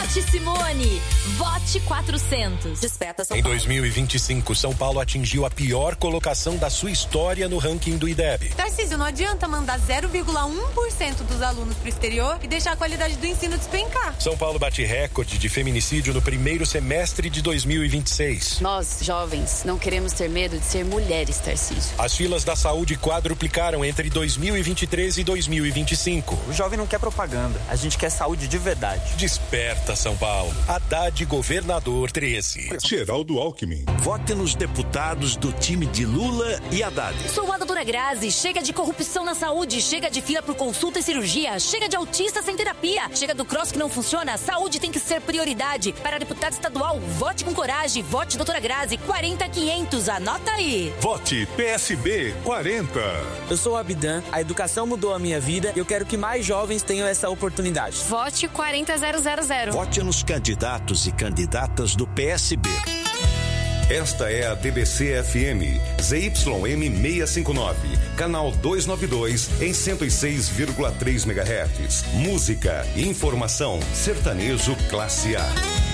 Vote Simone. Vote 400. Desperta São Em Paulo. 2025, São Paulo atingiu a pior colocação da sua história no ranking do IDEB. Tarcísio, não adianta mandar 0,1% dos alunos pro exterior e deixar a qualidade do ensino despencar. São Paulo bate recorde de feminicídio no primeiro semestre de 2026. Nós, jovens, não queremos ter medo de ser mulheres, Tarcísio. As filas da saúde quadruplicaram entre 2023 e 2025. O jovem não quer propaganda, a gente quer saúde de verdade. Desperta São Paulo. Haddad Governador 13. Geraldo Alckmin. Vote nos deputados do time de Lula e Haddad. Sou a doutora Grazi. Chega de corrupção na saúde. Chega de fila por consulta e cirurgia. Chega de autista sem terapia. Chega do cross que não funciona. Saúde tem que ser prioridade. Para deputado estadual, vote com coragem. Vote doutora Grazi. 40.500. Anota aí. Vote PSB 40. Eu sou o Abidan, a educação mudou a minha vida e eu quero que mais jovens tenham essa oportunidade. Vote 40000. Vote nos candidatos e candidatas do PSB. Esta é a DBC-FM, ZYM 659, canal 292, em 106,3 MHz. Música, informação, sertanejo classe A.